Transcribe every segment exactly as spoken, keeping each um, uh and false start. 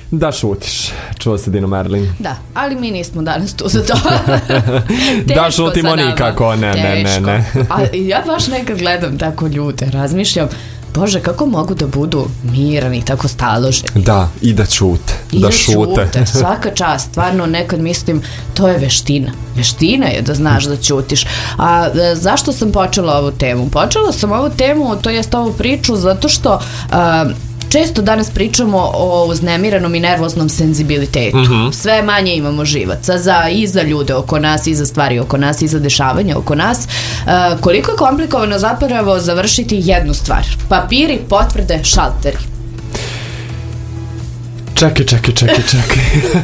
Da šutiš, čuo se Dino Merlin. Da, ali mi nismo danas tu za to. Da šutimo nikako, ne, ne, ne, ne. A ja baš nekad gledam tako ljude, razmišljam, Bože, kako mogu da budu mirani, tako staloženi. Da, i da čute, I da, da šute. čute. Svaka čast, stvarno nekad mislim, to je veština. Veština je da znaš da ćutiš. A e, zašto sam počela ovu temu? Počela sam ovu temu, to jest ovu priču, zato što... A, često danas pričamo o uznemiranom i nervoznom senzibilitetu. Mm-hmm. Sve manje imamo živaca za, i za ljude oko nas, i za stvari oko nas, i za dešavanja oko nas. E, koliko je komplikovano zapravo završiti jednu stvar? Papiri, potvrde, šalteri. Čekaj, čekaj, čekaj, čekaj.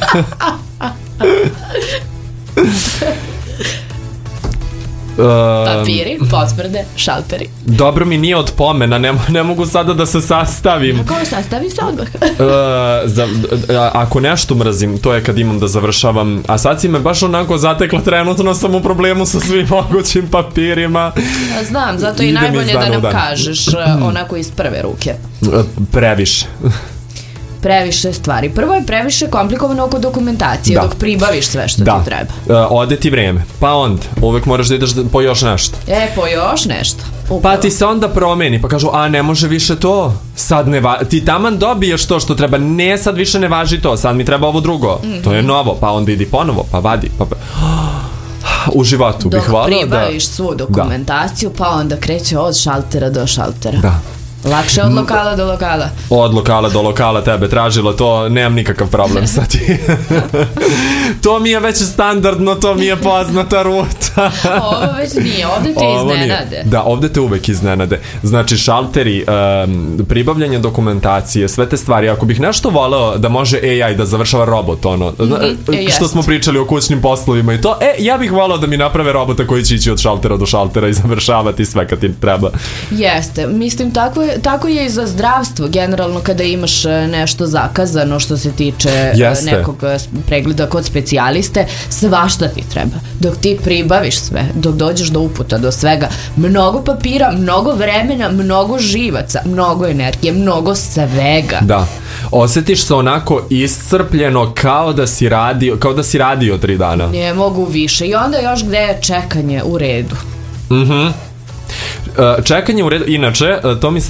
Papiri, potvrde, šalteri. Dobro mi nije od pomena, ne, ne mogu sada da se sastavim. A kako sastavi se odmah? uh, za, a, ako nešto mrzim, to je kad imam da završavam. A sad si me baš onako zatekla, trenutno sam u problemu sa svim mogućim papirima. Znam, zato i najbolje da nam kažeš onako iz prve ruke. Previše. Previše stvari. Prvo je previše komplikovano oko dokumentacije, da. Dok pribaviš sve što da. ti treba. Uh, ode ti vreme. Pa onda, uvek moraš da ideš po još nešto. E, po još nešto. Upravo. Pa ti se onda promeni, pa kažu, a ne može više to. Sad ne va... Ti taman dobiješ to što treba. Ne, sad više ne važi to. Sad mi treba ovo drugo. Mm-hmm. To je novo. Pa onda idi ponovo, pa vadi. Pa... U životu dok bih volao da... Dok pribaviš svu dokumentaciju, da. Pa onda kreće od šaltera do šaltera. Da. Lakše od lokala do lokala. Od lokala do lokala tebe tražilo to, nemam nikakav problem sa ti. To mi je već standardno, to mi je poznata ruta. Ovo već nije, ovde te Ovo iznenade. Nije. Da, ovde te uvek iznenade. Znači, šalteri, um, pribavljanje dokumentacije, sve te stvari. Ako bih nešto voleo da može A I da završava robot, ono, mm-hmm. što smo pričali o kućnim poslovima i to, e, ja bih voleo da mi naprave robota koji će ići od šaltera do šaltera i završavati sve kad ti treba. Jeste, mislim, tako je tako je i za zdravstvo generalno kada imaš nešto zakazano što se tiče Jeste. nekog pregleda kod specijaliste, svašta ti treba. Dok ti pribaviš sve, dok dođeš do uputa, do svega, mnogo papira, mnogo vremena, mnogo živaca, mnogo energije, mnogo svega. Da. Osjetiš se onako iscrpljeno kao da si radio, kao da si radio tri dana. Ne mogu više. I onda još gde je čekanje u redu. Mhm. Čekanje u redu, inače, to mi se